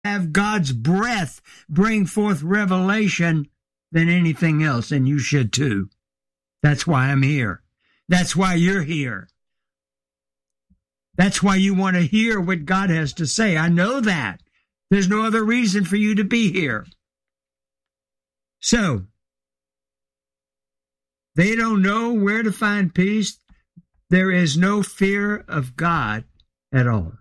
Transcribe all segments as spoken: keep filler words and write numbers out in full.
have God's breath bring forth revelation than anything else, and you should too. That's why I'm here. That's why you're here. That's why you want to hear what God has to say. I know that. There's no other reason for you to be here. So, they don't know where to find peace. There is no fear of God at all.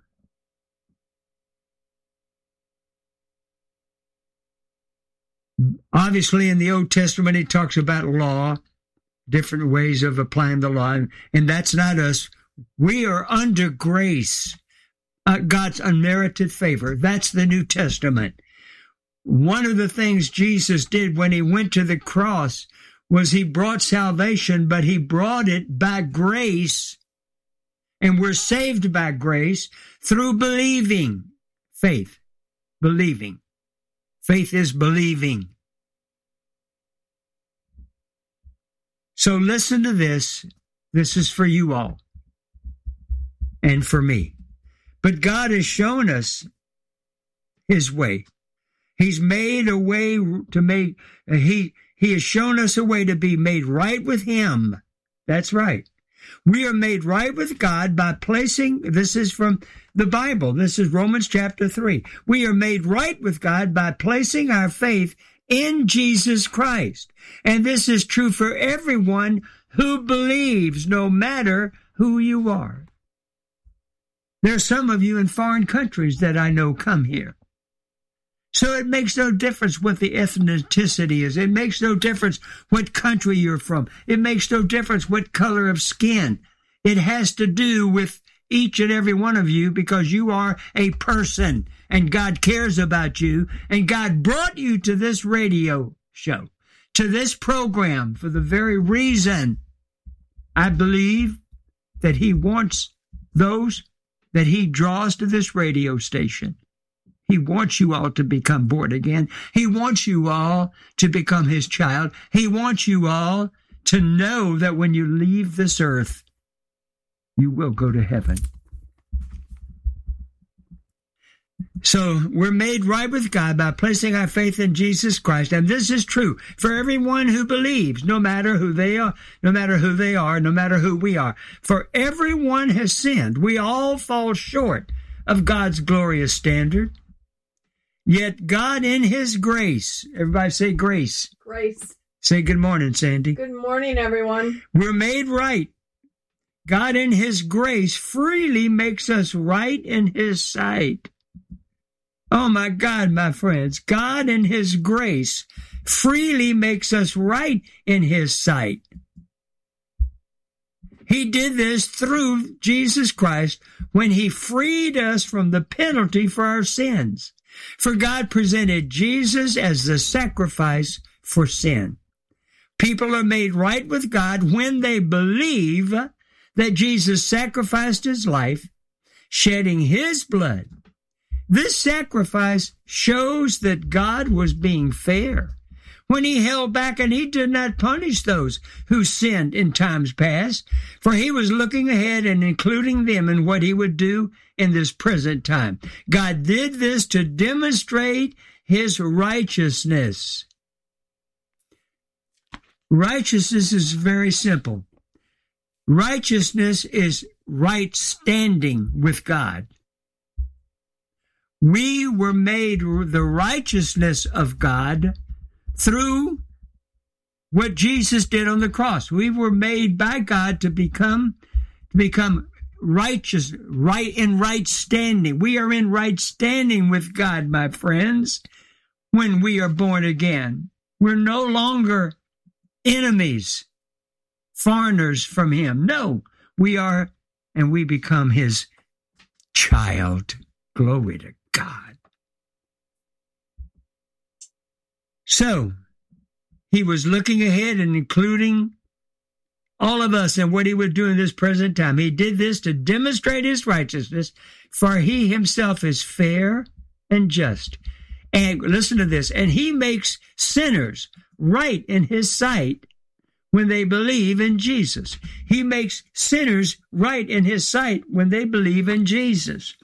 Obviously, in the Old Testament, it talks about law, different ways of applying the law, and that's not us. We are under grace, uh, God's unmerited favor. That's the New Testament. One of the things Jesus did when he went to the cross was he brought salvation, but he brought it by grace, and we're saved by grace through believing. Faith, believing. Faith is believing. So listen to this. This is for you all and for me. But God has shown us his way. He's made a way to make, uh, he, he has shown us a way to be made right with him. That's right. We are made right with God by placing, this is from the Bible, this is Romans chapter three. We are made right with God by placing our faith in Jesus Christ. And this is true for everyone who believes, no matter who you are. There are some of you in foreign countries that I know come here. So it makes no difference what the ethnicity is. It makes no difference what country you're from. It makes no difference what color of skin. It has to do with each and every one of you because you are a person and God cares about you. And God brought you to this radio show, to this program for the very reason I believe that he wants those that he draws to this radio station. He wants you all to become born again. He wants you all to become his child. He wants you all to know that when you leave this earth, you will go to heaven. So we're made right with God by placing our faith in Jesus Christ. And this is true for everyone who believes, no matter who they are, no matter who they are, no matter who we are. For everyone has sinned. We all fall short of God's glorious standard. Yet God in his grace, everybody say grace. Grace. Say good morning, Sandy. Good morning, everyone. We're made right. God in his grace freely makes us right in his sight. Oh my God, my friends, God in his grace freely makes us right in his sight. He did this through Jesus Christ when he freed us from the penalty for our sins. For God presented Jesus as the sacrifice for sin. People are made right with God when they believe that Jesus sacrificed his life, shedding his blood. This sacrifice shows that God was being fair when he held back and he did not punish those who sinned in times past, for he was looking ahead and including them in what he would do in this present time. God did this to demonstrate his righteousness. Righteousness is very simple. Righteousness is right standing with God. We were made the righteousness of God through what Jesus did on the cross. We were made by God to become, to become righteous, right in right standing. We are in right standing with God, my friends, when we are born again. We're no longer enemies, foreigners from him. No, we are, and we become his child. Glory to God. So, he was looking ahead and including all of us and what he would do in this present time. He did this to demonstrate his righteousness, for he himself is fair and just. And listen to this, and he makes sinners right in his sight when they believe in Jesus. He makes sinners right in his sight when they believe in Jesus.